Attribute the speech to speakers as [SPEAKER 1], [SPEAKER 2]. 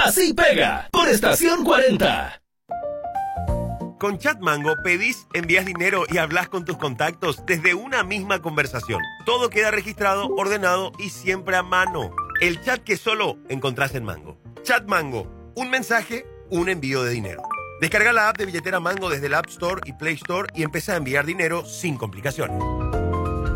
[SPEAKER 1] Así pega por Estación 40.
[SPEAKER 2] Con Chat Mango pedís, envías dinero y hablas con tus contactos desde una misma conversación. Todo queda registrado, ordenado y siempre a mano. El chat que solo encontrás en Mango. Chat Mango. Un mensaje, un envío de dinero. Descarga la app de billetera Mango desde el App Store y Play Store y empieza a enviar dinero sin complicaciones.